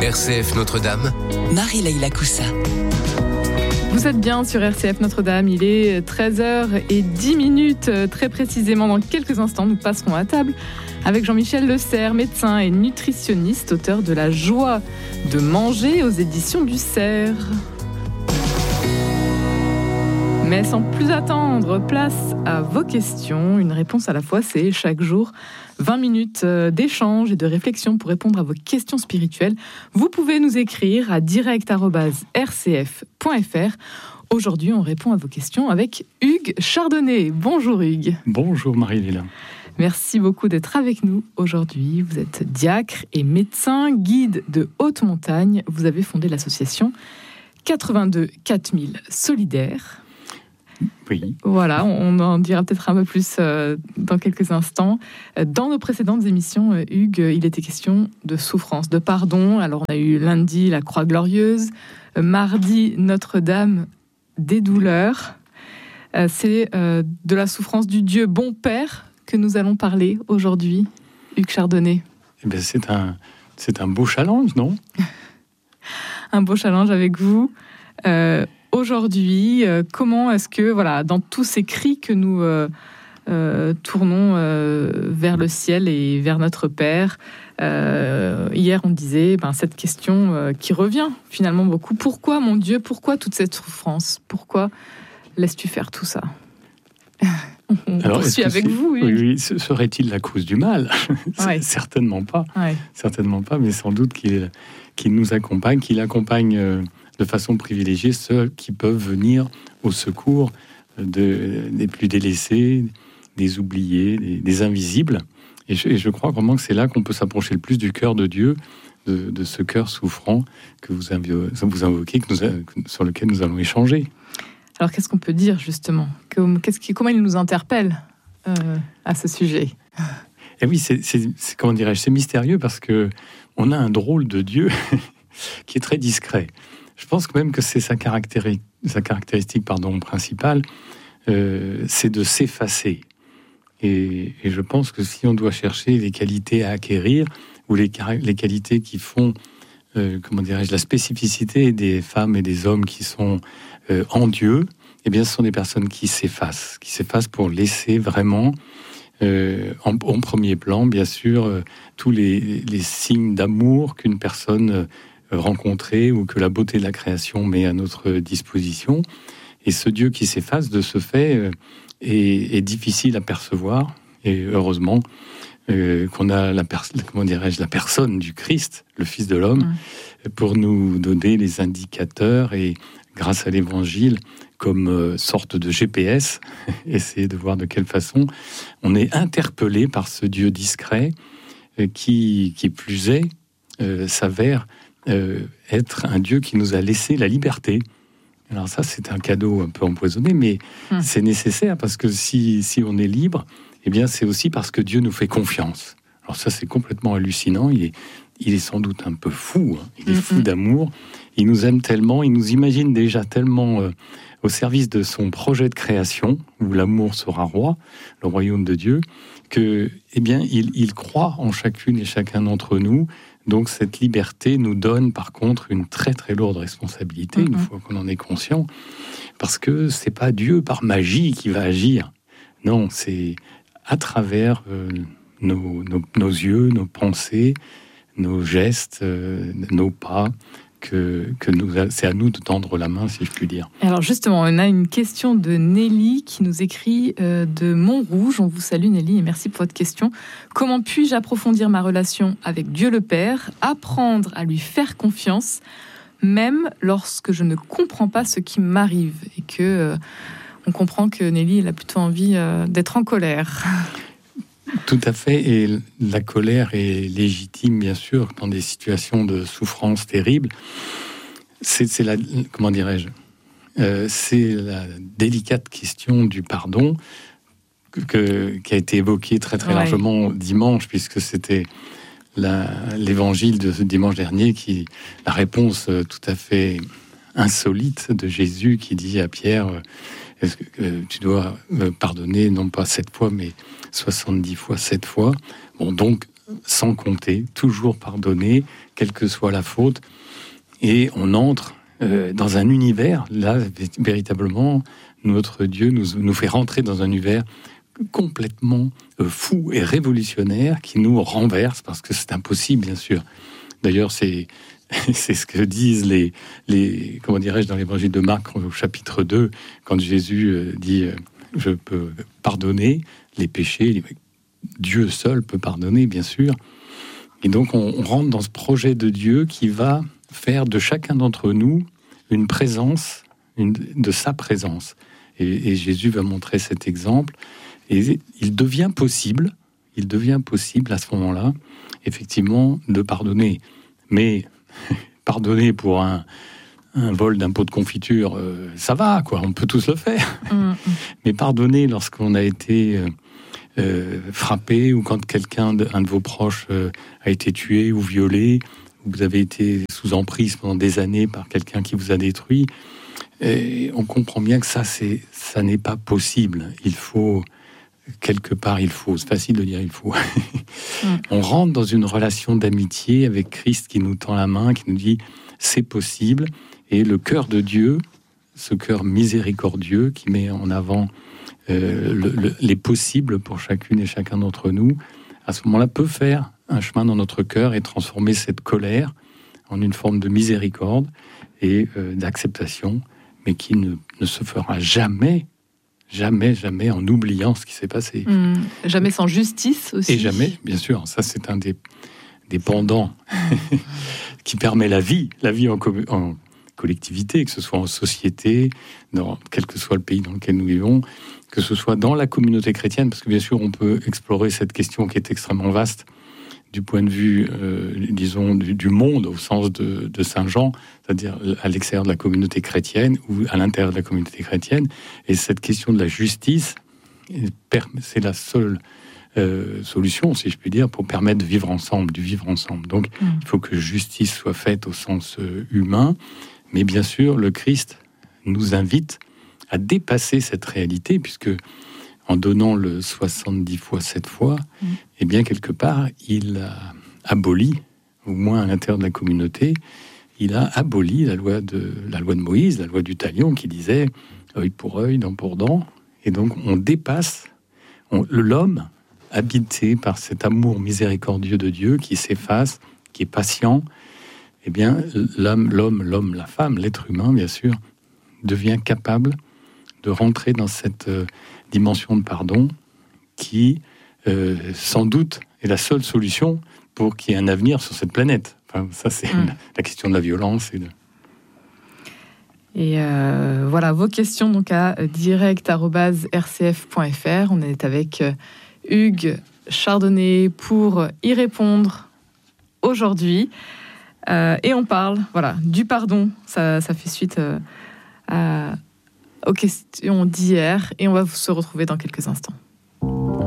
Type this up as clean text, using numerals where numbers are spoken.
RCF Notre-Dame, Marie-Leila Coussa. Vous êtes bien sur RCF Notre-Dame, il est 13h10, très précisément. Dans quelques instants, nous passerons à table avec Jean-Michel Le Serre, médecin et nutritionniste, auteur de La joie de manger aux éditions du Cerf. Mais sans plus attendre, place à vos questions. Une réponse à la fois, c'est chaque jour 20 minutes d'échange et de réflexion pour répondre à vos questions spirituelles. Vous pouvez nous écrire à direct@rcf.fr. Aujourd'hui, on répond à vos questions avec Hugues Chardonnay. Bonjour Hugues. Bonjour Marie-Léla. Merci beaucoup d'être avec nous aujourd'hui. Vous êtes diacre et médecin, guide de haute montagne. Vous avez fondé l'association 82 4000 Solidaires. Oui. Voilà, on en dira peut-être un peu plus dans quelques instants. Dans nos précédentes émissions, Hugues, il était question de souffrance, de pardon. Alors, on a eu lundi la Croix Glorieuse, mardi Notre-Dame des douleurs. C'est de la souffrance du Dieu bon Père que nous allons parler aujourd'hui, Hugues Chardonnay. Eh bien, c'est un beau challenge, non ? Un beau challenge avec vous. Aujourd'hui, comment est-ce que, voilà, dans tous ces cris que nous tournons vers le ciel et vers notre Père, hier on disait cette question qui revient finalement beaucoup. Pourquoi, mon Dieu, pourquoi toute cette souffrance ? Pourquoi laisses-tu faire tout ça ? Alors, poursuit avec vous, oui, serait-il la cause du mal ? Ouais. Certainement pas. Ouais. Certainement pas, mais sans doute qu'il nous accompagne, qu'il accompagne de façon privilégiée ceux qui peuvent venir au secours des plus délaissés, des oubliés, des invisibles. Et je crois vraiment que c'est là qu'on peut s'approcher le plus du cœur de Dieu, de ce cœur souffrant que vous invoquez, sur lequel nous allons échanger. Alors, qu'est-ce qu'on peut dire, justement ? Comment il nous interpelle à ce sujet ? Et oui, comment dirais-je, c'est mystérieux parce qu'on a un drôle de Dieu qui est très discret. Je pense même que c'est sa caractéristique principale, c'est de s'effacer. Et je pense que si on doit chercher les qualités à acquérir, ou les qualités qui font, la spécificité des femmes et des hommes qui sont en Dieu, eh bien, ce sont des personnes qui s'effacent pour laisser vraiment en premier plan, bien sûr, tous les signes d'amour qu'une personne rencontrée ou que la beauté de la création met à notre disposition. Et ce Dieu qui s'efface, de ce fait, est difficile à percevoir. Et heureusement qu'on a la personne du Christ, le Fils de l'homme, pour nous donner les indicateurs et, grâce à l'Évangile, comme sorte de GPS, essayer de voir de quelle façon on est interpellé par ce Dieu discret qui plus est, s'avère être un Dieu qui nous a laissé la liberté. Alors ça, c'est un cadeau un peu empoisonné, mais c'est nécessaire parce que si on est libre, eh bien, c'est aussi parce que Dieu nous fait confiance. Alors ça, c'est complètement hallucinant. Il est sans doute un peu fou. Il est fou d'amour. Il nous aime tellement, il nous imagine déjà tellement au service de son projet de création, où l'amour sera roi, le royaume de Dieu, que, eh bien, il croit en chacune et chacun d'entre nous. Donc cette liberté nous donne par contre une très très lourde responsabilité, une fois qu'on en est conscient, parce que c'est pas Dieu par magie qui va agir. Non, c'est à travers nos yeux, nos pensées, nos gestes, nos pas, c'est à nous de tendre la main, si je puis dire. Alors justement, on a une question de Nelly qui nous écrit de Montrouge. On vous salue Nelly et merci pour votre question. Comment puis-je approfondir ma relation avec Dieu le Père, apprendre à lui faire confiance, même lorsque je ne comprends pas ce qui m'arrive et que on comprend que Nelly elle a plutôt envie d'être en colère. Tout à fait, et la colère est légitime, bien sûr, dans des situations de souffrance terrible. C'est la délicate question du pardon qui a été évoquée très très largement dimanche, puisque c'était l'évangile de ce dimanche dernier, la réponse tout à fait insolite de Jésus qui dit à Pierre est-ce que tu dois me pardonner non pas 7 fois mais 70 fois 7 fois. Bon, donc sans compter, toujours pardonner, quelle que soit la faute. Et on entre dans un univers, là, véritablement, notre Dieu nous fait rentrer dans un univers complètement fou et révolutionnaire qui nous renverse, parce que c'est impossible, bien sûr. D'ailleurs, c'est ce que disent les comment dirais-je, dans l'évangile de Marc, au chapitre 2, quand Jésus dit « Je peux pardonner les péchés », Dieu seul peut pardonner, bien sûr. Et donc, on rentre dans ce projet de Dieu qui va faire de chacun d'entre nous une présence, de sa présence. Et Jésus va montrer cet exemple. Et il devient possible à ce moment-là, effectivement, de pardonner. Mais pardonner pour un vol d'un pot de confiture, ça va, quoi, on peut tous le faire. Mais pardonner lorsqu'on a été frappé, ou quand un de vos proches a été tué ou violé, ou vous avez été sous emprise pendant des années par quelqu'un qui vous a détruit, et on comprend bien que ça n'est pas possible. Il faut, quelque part, c'est facile de dire il faut. On rentre dans une relation d'amitié avec Christ qui nous tend la main, qui nous dit c'est possible. Et le cœur de Dieu, ce cœur miséricordieux qui met en avant les possibles pour chacune et chacun d'entre nous, à ce moment-là peut faire un chemin dans notre cœur et transformer cette colère en une forme de miséricorde et d'acceptation, mais qui ne se fera jamais en oubliant ce qui s'est passé. Jamais sans justice aussi. Et jamais, bien sûr, ça c'est un des pendants qui permet la vie en collectivité, que ce soit en société, quel que soit le pays dans lequel nous vivons, que ce soit dans la communauté chrétienne, parce que bien sûr on peut explorer cette question qui est extrêmement vaste du point de vue, disons, du monde au sens de Saint Jean, c'est-à-dire à l'extérieur de la communauté chrétienne ou à l'intérieur de la communauté chrétienne. Et cette question de la justice, c'est la seule solution, si je puis dire, pour permettre de vivre ensemble. Donc, il faut que justice soit faite au sens humain. Mais bien sûr, le Christ nous invite à dépasser cette réalité, puisque en donnant le 70 fois 7 fois, eh bien, quelque part, il a aboli, au moins à l'intérieur de la communauté, il a aboli la loi de Moïse, la loi du talion, qui disait œil pour œil, dent pour dent. Et donc, on dépasse l'homme habité par cet amour miséricordieux de Dieu qui s'efface, qui est patient. Eh bien, l'homme, la femme, l'être humain, bien sûr, devient capable de rentrer dans cette dimension de pardon qui, sans doute, est la seule solution pour qu'il y ait un avenir sur cette planète. Enfin, ça, c'est la question de la violence. Et voilà, vos questions donc à direct@rcf.fr. On est avec Hugues Chardonnet pour y répondre aujourd'hui. Et on parle du pardon. Ça fait suite aux questions d'hier. Et on va se retrouver dans quelques instants.